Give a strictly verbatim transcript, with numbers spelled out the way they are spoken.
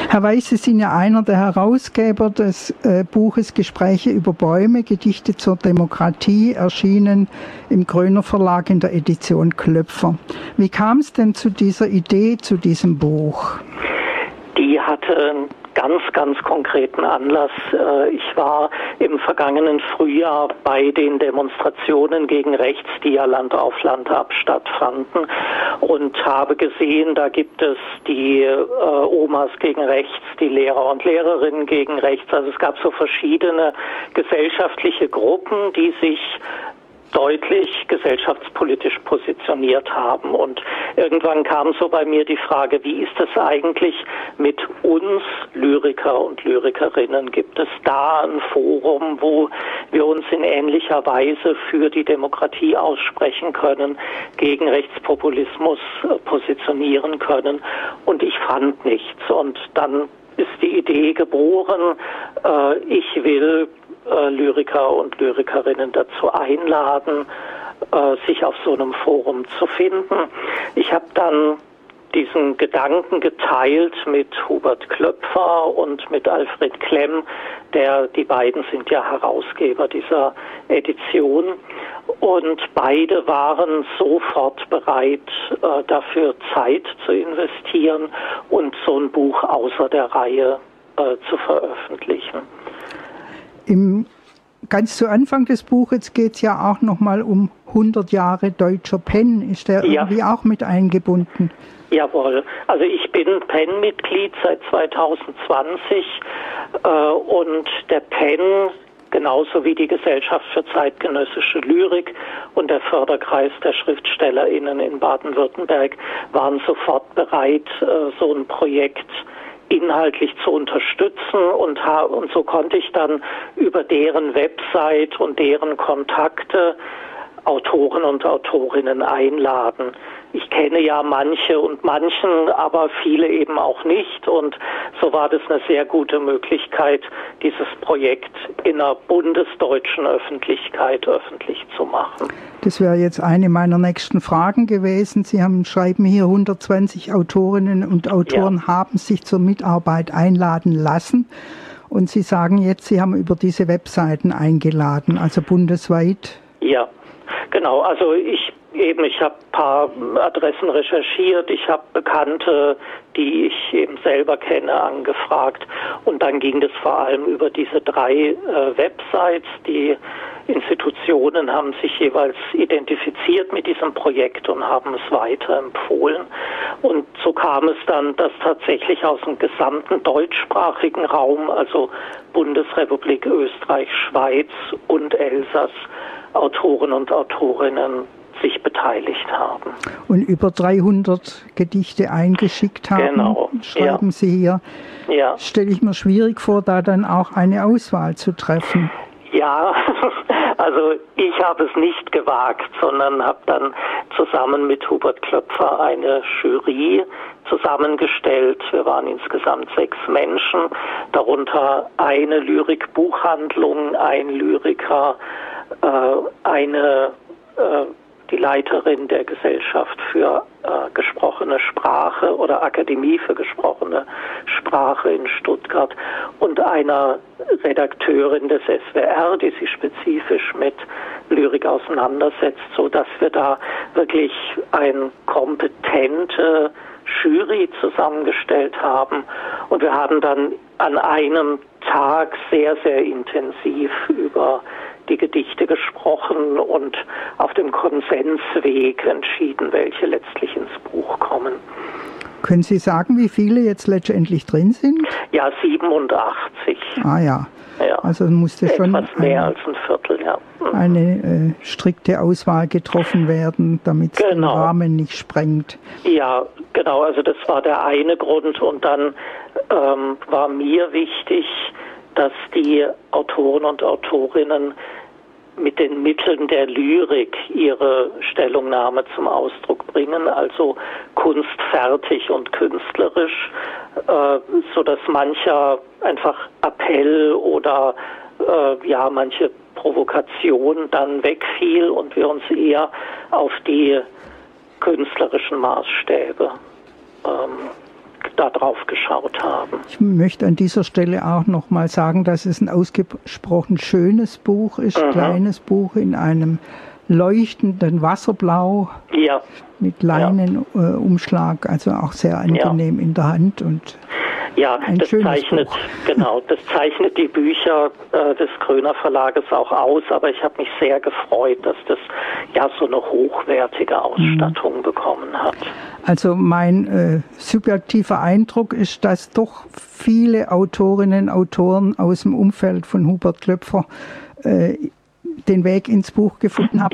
Herr Weiß, Sie sind ja einer der Herausgeber des äh, Buches Gespräche über Bäume, Gedichte zur Demokratie, erschienen im Gröner Verlag in der Edition Klöpfer. Wie kam es denn zu dieser Idee, zu diesem Buch? Die hatte einen ganz, ganz konkreten Anlass. Ich war im vergangenen Frühjahr bei den Demonstrationen gegen rechts, die ja Land auf Land ab stattfanden, und habe gesehen, da gibt es die äh, Omas gegen rechts, die Lehrer und Lehrerinnen gegen rechts. Also es gab so verschiedene gesellschaftliche Gruppen, die sich deutlich gesellschaftspolitisch positioniert haben. Und irgendwann kam so bei mir die Frage, wie ist es eigentlich mit uns Lyriker und Lyrikerinnen? Gibt es da ein Forum, wo wir uns in ähnlicher Weise für die Demokratie aussprechen können, gegen Rechtspopulismus positionieren können? Und ich fand nichts. Und dann ist die Idee geboren, äh, ich will Lyriker und Lyrikerinnen dazu einladen, sich auf so einem Forum zu finden. Ich habe dann diesen Gedanken geteilt mit Hubert Klöpfer und mit Alfred Klemm, der, die beiden sind ja Herausgeber dieser Edition, und beide waren sofort bereit, dafür Zeit zu investieren und so ein Buch außer der Reihe zu veröffentlichen. Im, ganz zu Anfang des Buches geht es ja auch nochmal um hundert Jahre deutscher Penn. Ist der ja irgendwie auch mit eingebunden? Jawohl. Also ich bin Penn-Mitglied seit zweitausendzwanzig äh, und der Penn, genauso wie die Gesellschaft für zeitgenössische Lyrik und der Förderkreis der SchriftstellerInnen in Baden-Württemberg, waren sofort bereit, äh, so ein Projekt inhaltlich zu unterstützen, und, und so konnte ich dann über deren Website und deren Kontakte Autoren und Autorinnen einladen. Ich kenne ja manche und manchen, aber viele eben auch nicht, und so war das eine sehr gute Möglichkeit, dieses Projekt in einer bundesdeutschen Öffentlichkeit öffentlich zu machen. Das wäre jetzt eine meiner nächsten Fragen gewesen. Sie haben, schreiben hier, hundertzwanzig Autorinnen und Autoren ja. haben sich zur Mitarbeit einladen lassen, und Sie sagen jetzt, Sie haben über diese Webseiten eingeladen, also bundesweit. Ja, genau. Also ich Eben, ich habe ein paar Adressen recherchiert, ich habe Bekannte, die ich eben selber kenne, angefragt, und dann ging das vor allem über diese drei äh, Websites. Die Institutionen haben sich jeweils identifiziert mit diesem Projekt und haben es weiterempfohlen, und so kam es dann, dass tatsächlich aus dem gesamten deutschsprachigen Raum, also Bundesrepublik Österreich, Schweiz und Elsass, Autoren und Autorinnen sich beteiligt haben. Und über dreihundert Gedichte eingeschickt haben, genau. schreiben ja. Sie hier. Ja. Stelle ich mir schwierig vor, da dann auch eine Auswahl zu treffen. Ja, also ich habe es nicht gewagt, sondern habe dann zusammen mit Hubert Klöpfer eine Jury zusammengestellt. Wir waren insgesamt sechs Menschen, darunter eine Lyrikbuchhandlung, ein Lyriker, äh, eine äh, die Leiterin der Gesellschaft für äh, gesprochene Sprache oder Akademie für gesprochene Sprache in Stuttgart und einer Redakteurin des S W R, die sich spezifisch mit Lyrik auseinandersetzt, so dass wir da wirklich eine kompetente Jury zusammengestellt haben, und wir haben dann an einem Tag sehr, sehr intensiv über die Gedichte gesprochen und auf dem Konsensweg entschieden, welche letztlich ins Buch kommen. Können Sie sagen, wie viele jetzt letztendlich drin sind? Ja, siebenundachtzig. Ah ja, ja. Also musste schon etwas mehr eine, als ein Viertel, ja. Mhm. eine äh, strikte Auswahl getroffen werden, damit es genau. den Rahmen nicht sprengt. Ja, genau, also das war der eine Grund, und dann ähm, war mir wichtig, dass die Autoren und Autorinnen mit den Mitteln der Lyrik ihre Stellungnahme zum Ausdruck bringen, also kunstfertig und künstlerisch, äh, so dass mancher einfach Appell oder äh, ja manche Provokation dann wegfiel und wir uns eher auf die künstlerischen Maßstäbe ähm, da drauf geschaut haben. Ich möchte an dieser Stelle auch noch mal sagen, dass es ein ausgesprochen schönes Buch ist, mhm. kleines Buch in einem leuchtenden Wasserblau ja. mit Leinenumschlag, ja. äh, also auch sehr angenehm ja. in der Hand und ja, ein das schönes zeichnet, Buch. genau, das zeichnet die Bücher äh, des Kröner Verlages auch aus, aber ich habe mich sehr gefreut, dass das ja so eine hochwertige Ausstattung mhm. bekommen hat. Also mein äh, subjektiver Eindruck ist, dass doch viele Autorinnen und Autoren aus dem Umfeld von Hubert Klöpfer äh, den Weg ins Buch gefunden haben.